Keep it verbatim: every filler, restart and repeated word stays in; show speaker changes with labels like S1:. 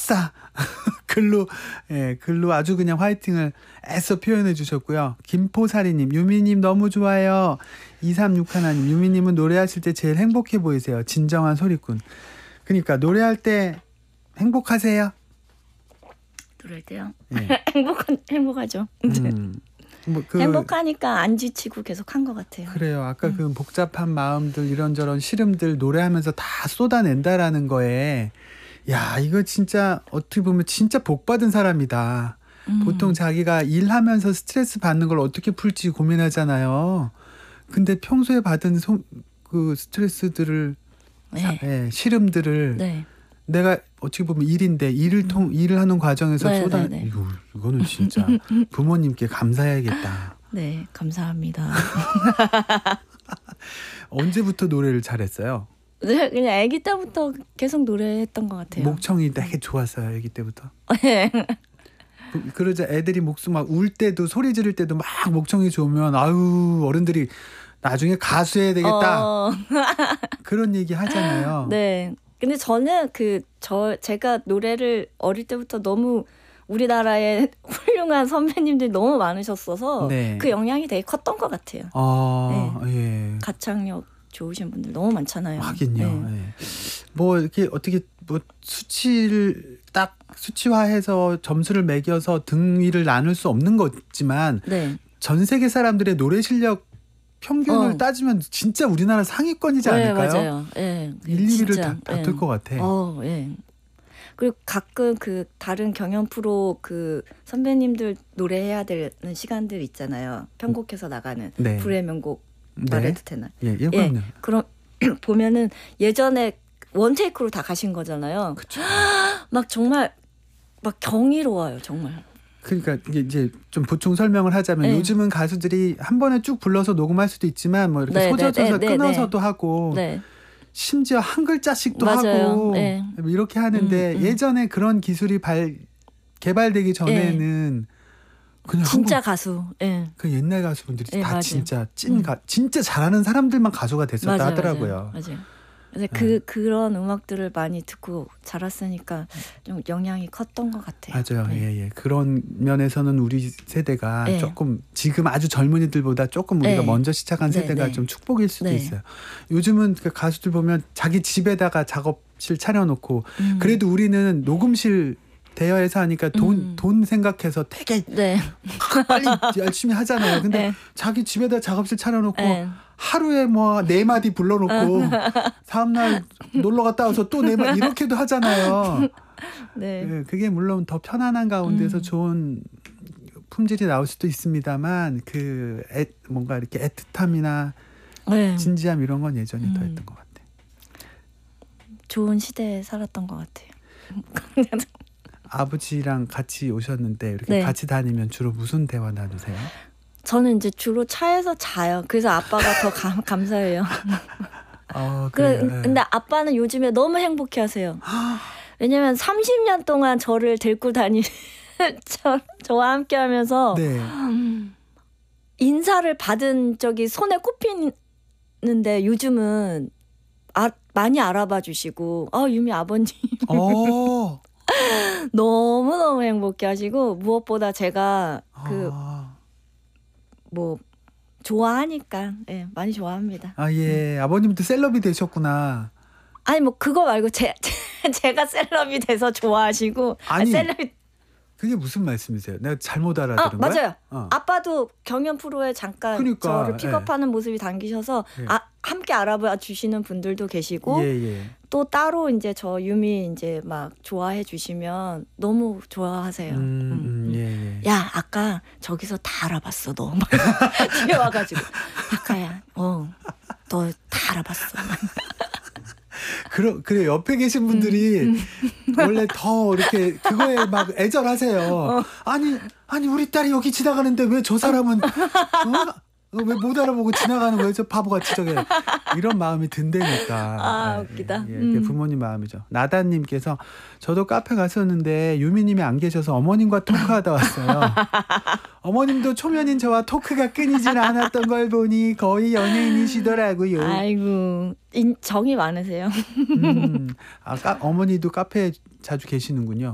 S1: 아싸 글로 예, 글로 아주 그냥 화이팅을 애써 표현해 주셨고요. 김포사리님, 유미님 너무 좋아요. 이삼육일 님, 유미님은 노래하실 때 제일 행복해 보이세요. 진정한 소리꾼. 그러니까 노래할 때 행복하세요?
S2: 노래할 때요?
S1: 예.
S2: 행복한 행복하죠.
S1: 음, 뭐 그,
S2: 행복하니까 안 지치고 계속 한 것 같아요.
S1: 그래요. 아까
S2: 음.
S1: 그 복잡한 마음들 이런저런 시름들 노래하면서 다 쏟아낸다라는 거에 야 이거 진짜 어떻게 보면 진짜 복 받은 사람이다.
S2: 음.
S1: 보통 자기가 일하면서 스트레스 받는 걸 어떻게 풀지 고민하잖아요. 근데 평소에 받은 소, 그 스트레스들을
S2: 네.
S1: 사, 예, 시름들을
S2: 네.
S1: 내가 어떻게 보면 일인데 일을 통 일을 하는 과정에서
S2: 네,
S1: 쏟아
S2: 네, 네.
S1: 이거 이거는 진짜 부모님께 감사해야겠다.
S2: 네, 감사합니다.
S1: 언제부터 노래를 잘했어요?
S2: 네, 그냥 아기 때부터 계속 노래했던 것 같아요.
S1: 목청이 되게 좋았어요, 아기 때부터.
S2: 네.
S1: 그- 그러자 애들이 목숨 막 울 때도 소리 지를 때도 막 목청이 좋으면 아유 어른들이 나중에 가수 해야 되겠다
S2: 어,
S1: 그런 얘기 하잖아요.
S2: 네. 근데 저는 그 저 제가 노래를 어릴 때부터 너무 우리나라에 훌륭한 선배님들이 너무 많으셨어서
S1: 네.
S2: 그 영향이 되게 컸던 것 같아요.
S1: 아 예.
S2: 가창력 좋으신 분들 너무 많잖아요.
S1: 하긴요.
S2: 네.
S1: 예. 뭐 이렇게 어떻게 뭐 수치를 딱 수치화해서 점수를 매겨서 등위를 나눌 수 없는 거지만
S2: 네.
S1: 전 세계 사람들의 노래 실력 평균을
S2: 어.
S1: 따지면 진짜 우리나라 상위권이지
S2: 네,
S1: 않을까요?
S2: 맞아요. 예.
S1: 일, 이 위를
S2: 진짜,
S1: 다, 다툴
S2: 예.
S1: 것 같아.
S2: 어, 예. 그리고 가끔 그 다른 경연 프로 그 선배님들 노래해야 되는 시간들 있잖아요. 편곡해서 나가는
S1: 네.
S2: 불의 명곡
S1: 네.
S2: 말해도 되나?
S1: 예, 예, 그럼요.
S2: 그럼 보면은 예전에 원테이크로 다 가신 거잖아요.
S1: 그쵸.
S2: 막 정말 막 경이로워요, 정말.
S1: 그러니까 이게 이제 좀 보충 설명을 하자면
S2: 네.
S1: 요즘은 가수들이 한 번에 쭉 불러서 녹음할 수도 있지만 뭐 이렇게
S2: 네,
S1: 소절소절
S2: 네, 네,
S1: 끊어서도
S2: 네.
S1: 하고
S2: 네.
S1: 심지어 한 글자씩도
S2: 맞아요.
S1: 하고
S2: 네.
S1: 이렇게 하는데
S2: 음, 음.
S1: 예전에 그런 기술이 발 개발되기 전에는 그냥
S2: 진짜
S1: 한국,
S2: 가수. 예.
S1: 그 옛날 가수분들이
S2: 네,
S1: 다
S2: 맞아요.
S1: 진짜 찐
S2: 음.
S1: 가, 진짜 잘하는 사람들만 가수가 됐었다
S2: 맞아요,
S1: 하더라고요.
S2: 맞아요. 맞아요. 그래서 그 그런 음악들을 많이 듣고 자랐으니까 좀 영향이 컸던 것 같아요.
S1: 맞아요.
S2: 네.
S1: 예, 예. 그런 면에서는 우리 세대가
S2: 네.
S1: 조금 지금 아주 젊은이들보다 조금 우리가
S2: 네.
S1: 먼저 시작한
S2: 네,
S1: 세대가
S2: 네.
S1: 좀 축복일 수도
S2: 네.
S1: 있어요. 요즘은 그 가수들 보면 자기 집에다가 작업실 차려놓고
S2: 음.
S1: 그래도 우리는 녹음실 대여해서 하니까 돈,
S2: 음.
S1: 돈 생각해서 되게
S2: 네.
S1: 빨리 열심히 하잖아요. 근데
S2: 네.
S1: 자기 집에다 작업실 차려놓고
S2: 네.
S1: 하루에 뭐 네 마디 불러놓고 다음날 놀러 갔다 와서 또 네 마디 이렇게도 하잖아요.
S2: 네.
S1: 예, 그게 물론 더 편안한 가운데서
S2: 음.
S1: 좋은 품질이 나올 수도 있습니다만 그 애, 뭔가 이렇게 애틋함이나
S2: 네.
S1: 진지함 이런 건 예전이
S2: 음.
S1: 더 했던 것 같아.
S2: 좋은 시대에 살았던 것 같아요.
S1: 아버지랑 같이 오셨는데 이렇게
S2: 네.
S1: 같이 다니면 주로 무슨 대화 나누세요?
S2: 저는 이제 주로 차에서 자요. 그래서 아빠가 더 감, 감사해요.
S1: 어,
S2: 그래,
S1: 그래요. 예.
S2: 근데 아빠는 요즘에 너무 행복해하세요. 왜냐면 삼십 년 동안 저를 데리고 다니 저, 저와 함께하면서
S1: 네.
S2: 인사를 받은 적이 손에 꼽히는데 요즘은 아, 많이 알아봐 주시고 아 유미 아버님
S1: 어.
S2: 너무 너무 행복해하시고 무엇보다 제가 그 뭐
S1: 아,
S2: 좋아하니까 예, 많이 좋아합니다.
S1: 아, 예. 아버님도 셀럽이 되셨구나.
S2: 아니 뭐 그거 말고 제, 제가 셀럽이 돼서 좋아하시고
S1: 아니,
S2: 아니, 셀럽이
S1: 그게 무슨 말씀이세요? 내가 잘못
S2: 아
S1: 알아들은 거야?
S2: 맞아요.
S1: 어.
S2: 아빠도 경연 프로에 잠깐
S1: 그러니까,
S2: 저를 픽업하는 모습이 당기셔서
S1: 예.
S2: 아, 함께 알아봐 주시는 분들도 계시고
S1: 예, 예.
S2: 또 따로 이제 저 유미 이제 막 좋아해 주시면 너무 좋아하세요.
S1: 음,
S2: 음,
S1: 음,
S2: 음.
S1: 예, 예.
S2: 야 아까 저기서 다 알아봤어 너. 막 뒤에 와가지고 아까야 어너 다 알아봤어.
S1: 그러, 그래 옆에 계신 분들이
S2: 음,
S1: 원래 더 이렇게 그거에 막 애절하세요.
S2: 어.
S1: 아니 아니 우리 딸이 여기 지나가는데 왜 저 사람은 어? 왜 못 알아보고 지나가는 거예요? 저 바보같이 저게 이런 마음이 든다니까.
S2: 아,
S1: 예,
S2: 웃기다.
S1: 예, 예, 그게
S2: 음.
S1: 부모님 마음이죠. 나다님께서 저도 카페 갔었는데 유미님이 안 계셔서 어머님과 토크하다 왔어요. 어머님도 초면인 저와 토크가 끊이질 않았던 걸 보니 거의 연예인이시더라고요.
S2: 아이고 인, 정이 많으세요.
S1: 음, 아, 까, 어머니도 카페에 자주 계시는군요.